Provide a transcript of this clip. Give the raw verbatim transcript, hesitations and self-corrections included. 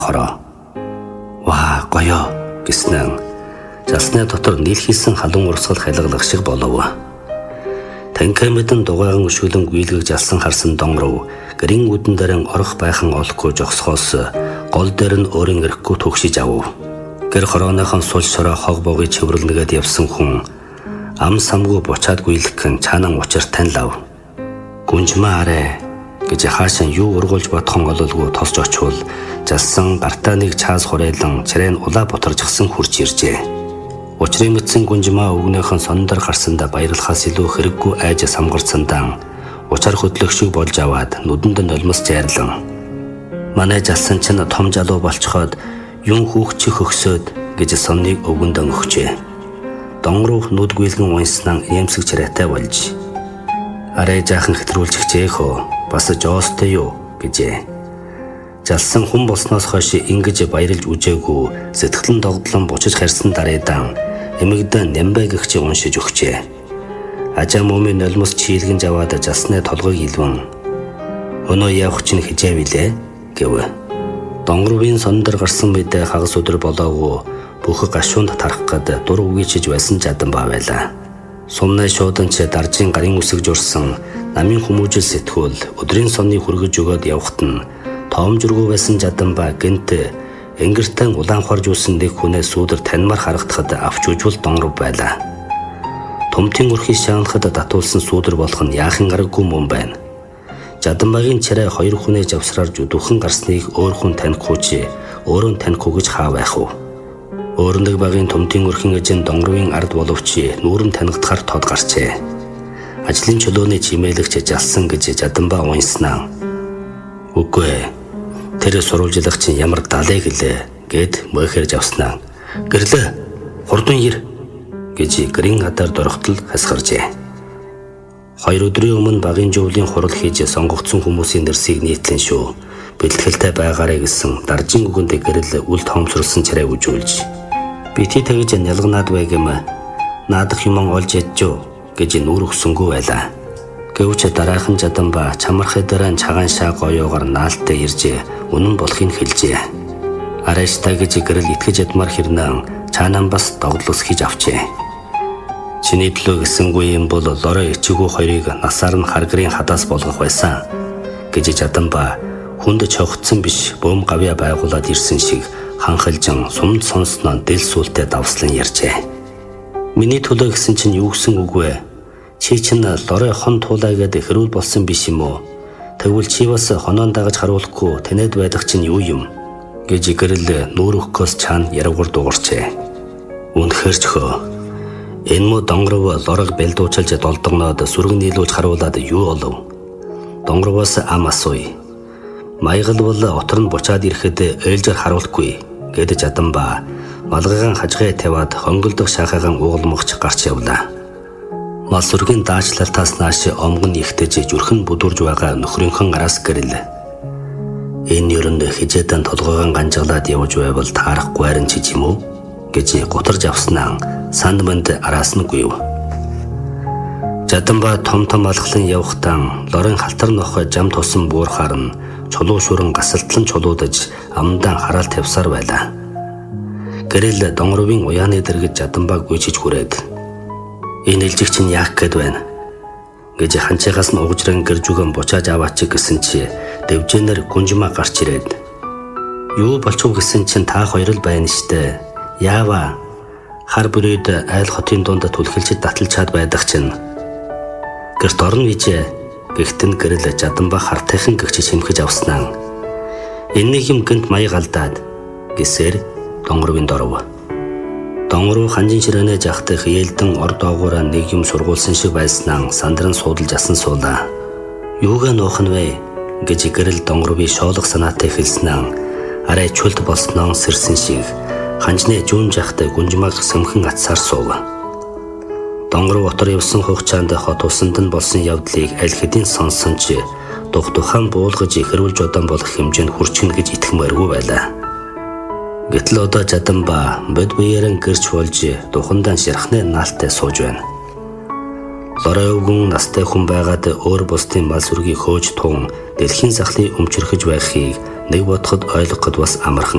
хороо. Ваа гоёо гэснэн жалсны дотор нийлхийсэн халуун урсгал хайлгалах шиг болов. Танхи мэдэн дугайган өшгөлөн гүйлгэж жалсан харсан донгоров гэрийн үдэн дээрэн орох байхан олохгүй жогсохоос гол дээр нь өөрийн эрэхгүй төгшиж авав. Гэр хорооныхон сул шороо хог богыг чивэрлнэгээд явсан хүн ам самгүй бучаад гүйлгэн чаанан учир танилав. Гүнжмээ арай гэж хаашаа юу ургуулж бодхон ололгүй тосч очвол жалсан гартаа нэг чаас хурейлан чирэн улаа бутаржгсан хурж иржээ. Учрын мэдсэн гүнжмээ өвгнийхэн сондөр гарсандаа баярлахаас илүү хэрэггүй айж самгарцсандаа учаар хөдлөх шиг болж аваад нүдэнд нулимс зайрлан. Манай жалсан чинь том жалуу болцоход юун хүүхчих өгсөд гэж сонныг өвгөндөн өгчээ. Донгоров нүд гүйлгэн унснан эмсэг чирээтэй болж. Арай жаахан хэтрүүлж хичээх бас жоостой юу гэжээ. Жалсан хүн болсноос хойш ингэж баярлж үжээгүй сэтгэлэн догдлон бучиж харьсан дараадан эмэгдэн нямбай гихч уншиж өгчээ. Ажаа мөмийн нулимс чийлгэн аваад жалсны толгойг илвэн өнөө явах чинь хижээ билээ гэв. Донгоровын сондөр гарсан мэдээ хагас өдөр болоогүй бүх гашуунд тарах гээд дур үгийчж байсан жадан баа байлаа. Сумнай шууданч даржийн гарын үсэг журсан намын хүмүүжил сэтгүүл өдрийн сонны хүргэж өгөөд явхад нь тоомжургүй байсан жадан ба гэнт энгэртэн улаан хорж үсэн нэг хүнээ сүүдэр таньмар харагдахад авч үжвэл донгоров байлаа. Томтын өрхий шаанхад татуулсан сүүдэр болох нь яахан аргагүй мөн байна. Жаданбагийн чирээ хоёр хүнээ завсраар жүдүхэн гарсныг өөр хүн танихгүй чи өөрөө танихгүй гэж хаа байх вэ? Өөр нэг багийн томтын өрхийн эжэн донгоровын ард боловч нүүрэн танигдахаар тод гарчээ. Ажлын чөлөөний чимээлэгч жалсан гэж жаданбаа унснаа. Үгүй тэр сурвалжлах чинь ямар далай гэлээ гэд мөхөрж авснаа. Гэрлээ хурдан ир гэж гэрийн хатаар дөрөхтөл хасгаржээ. Хоёр өдрийн өмнө багийн жуулын хурал хийж сонгогдсон хүмүүсийн нэрсийг нийтлэн шүү. Бэлтгэлтэй байгаарэ гэсэн даржин үгэнд гэрэл үл тоомсорлсон чирээ үжүүлж. Бити тэгж нялганаад байгэм наадах юм олж яджөө гэж нүүр өгсөнгөө байлаа. Гэвч дараахан жаданба чамархай дараа цагаан шаа гоёогоор наалттай ирж үнэн болохыг хэлжээ. Арайштай гэж гэрэл итгэж ядмар хэрнэн цаанаа бас догдлос хийж авчээ. Чиний төлөө гэсэнгүй юм бол лорой ичигүү хоёрыг насаар нь харгарын хадаас болгох байсан гэж жаданба хүнд чогтсон биш бөөм гавья байгуулад ирсэн шиг ханхалжин сумд сонсноо дэл сүлтэй давслан ярьжээ. Миний төлөө гэсэн чинь юу гэсэн үг вэ? Чи чинь лорой хон туулаагээд хэрүүл болсон биш юм уу? Тэгвэл чи бас хоноон дагаж харуулахгүй танад байх чинь юу юм? гэж гэрэл нүүр өгөхөөс чаана яргуур дуурчээ. Үнэхээр ч хөө энэ мө донгоров лорог бэлдуучилж долдогноод сүрэг нийлүүлж харуулад юу олов? Донгоровоос ам асууя. Маягал бол отор нь бучаад ирэхэд ээлжээр харуулахгүй гэдэг жаданба малгайгаан хажгаа тавиад хонголдох шахаагаан уугалмагч гарч явлаа. Мал сүргийн даачлалтаас нааш омгон ихтэж зүрхэн бүдүрж байгаа нөхрийнхөн араас гэрэл. Энэ юунд хижээдэн толгойгоо ганжгалаад явж байвал таарахгүй харин чи юм уу гэж гутарж авснаа санд манд араас нь гүйв. Жаданба том том алхлан явхтаа лорын халтар нохой жам тусан буурхаар нь чулуу шүрэн гасалтлан чулуудаж амдаа хараал тавьсаар байлаа. Гэрэл донгоровын уяаны дэргэж жаданбаг гүйчиж хүрээд энэ элжигч нь яах гээд байна гэж ханчаагаас нь угжран гэржүгэн бучааж аваач гэсэн чи дэвжэнэр гүнжмаа гарч ирээд юу болчихв гэсэн чинь та хоёр л байна штэ. Яава хар бүрээд айл хотын дунд түлхэлж таталчаад байдаг чинь гэрт орно гэж гихтэн гэрэл жаданба хартайхан гихч хэмхэж авснаа. Энэ нэг юм гэнт маяг алдаад гэсээр донгоровын доров. Донгоров ханжин ширээнэ жахтай хээлдэн ор доогоороо нэг юм сургуулсан шиг байснаа сандран суудалж асан суулаа. Юугаа нуух нь вэ гэж гэрэл донгоровын шоолох санаатай хэлснээ арай чөлд болсноо сэрсэн шиг ханжны жүүн жахтай гүнжмаг сөмхэн атсаар суув. Донгоров отор явсан хугацаанд хот усанд нь болсон явдлыг аль хэдийн сонсон ч дух тухайн буулгаж ихрүүлж удаан болох хэмжээнд хүрчнэ гэж итгэмээргүй байлаа. Гэтэл одоо жаданба бод биеэрэн гэрч болж духандаа ширхнээ наалтай сууж байна. Лорой өвгөн настай хүн байгаад өөр бусдын мал сүргийг хөөж тун дэлхийн сахлыг өмчөрхөж байхыг нэг бодоход ойлгоход бас амархан